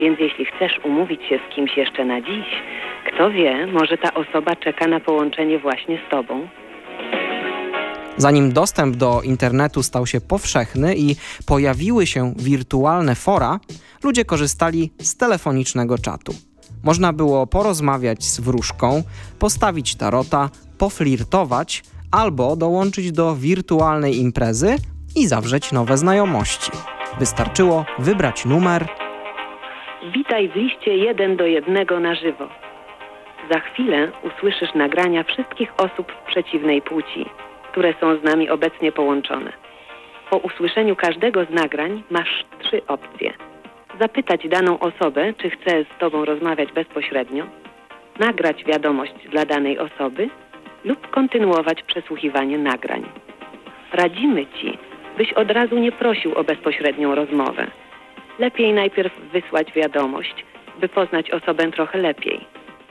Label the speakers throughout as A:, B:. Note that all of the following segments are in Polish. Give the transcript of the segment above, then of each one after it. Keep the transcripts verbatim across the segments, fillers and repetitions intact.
A: Więc jeśli chcesz umówić się z kimś jeszcze na dziś, kto wie, może ta osoba czeka na połączenie właśnie z tobą.
B: Zanim dostęp do internetu stał się powszechny i pojawiły się wirtualne fora, ludzie korzystali z telefonicznego czatu. Można było porozmawiać z wróżką, postawić tarota, poflirtować albo dołączyć do wirtualnej imprezy i zawrzeć nowe znajomości. Wystarczyło wybrać numer.
A: Witaj w liście jeden do jednego na żywo. Za chwilę usłyszysz nagrania wszystkich osób przeciwnej płci, które są z nami obecnie połączone. Po usłyszeniu każdego z nagrań masz trzy opcje. Zapytać daną osobę, czy chce z tobą rozmawiać bezpośrednio, nagrać wiadomość dla danej osoby lub kontynuować przesłuchiwanie nagrań. Radzimy ci, byś od razu nie prosił o bezpośrednią rozmowę. Lepiej najpierw wysłać wiadomość, by poznać osobę trochę lepiej.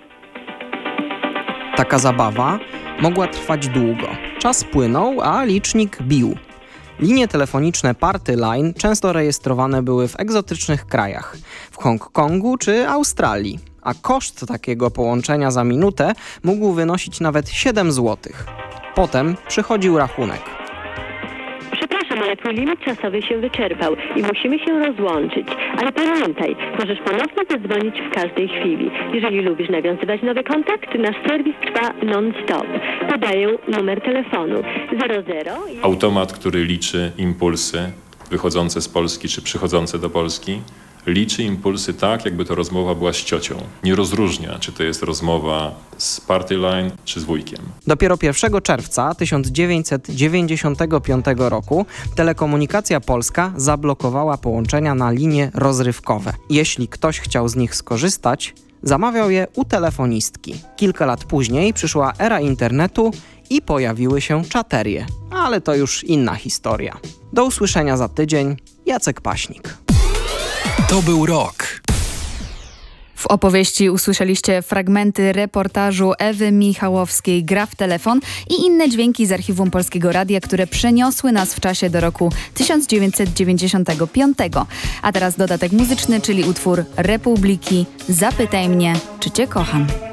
B: Taka zabawa mogła trwać długo. Czas płynął, a licznik bił. Linie telefoniczne Party Line często rejestrowane były w egzotycznych krajach, w Hongkongu czy Australii, a koszt takiego połączenia za minutę mógł wynosić nawet siedem złotych. Potem przychodził rachunek.
C: Przepraszam, ale twój limit czasowy się wyczerpał i musimy się rozłączyć. Ale pamiętaj, możesz ponownie zadzwonić w każdej chwili. Jeżeli lubisz nawiązywać nowe kontakty, nasz serwis trwa non-stop. Podaję numer telefonu zero zero.
D: Automat, który liczy impulsy wychodzące z Polski czy przychodzące do Polski, liczy impulsy tak, jakby to rozmowa była z ciocią. Nie rozróżnia, czy to jest rozmowa z Party Line, czy z wujkiem.
B: Dopiero pierwszego czerwca tysiąc dziewięćset dziewięćdziesiątego piątego roku Telekomunikacja Polska zablokowała połączenia na linie rozrywkowe. Jeśli ktoś chciał z nich skorzystać, zamawiał je u telefonistki. Kilka lat później przyszła era internetu i pojawiły się czaterie. Ale to już inna historia. Do usłyszenia za tydzień. Jacek Paśnik.
E: To był rok.
F: W opowieści usłyszeliście fragmenty reportażu Ewy Michałowskiej Gra w telefon i inne dźwięki z archiwum Polskiego Radia, które przeniosły nas w czasie do roku tysiąc dziewięćset dziewięćdziesiątego piątego. A teraz dodatek muzyczny, czyli utwór Republiki Zapytaj mnie, czy cię kocham.